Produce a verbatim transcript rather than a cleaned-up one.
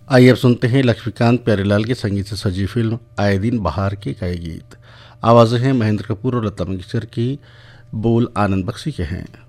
आइए अब सुनते हैं लक्ष्मीकांत प्यारेलाल के संगीत से सजी फिल्म आए दिन बहार के कई गीत। आवाज़ें हैं महेंद्र कपूर और लता मंगेशकर की, बोल आनंद बख्शी के हैं।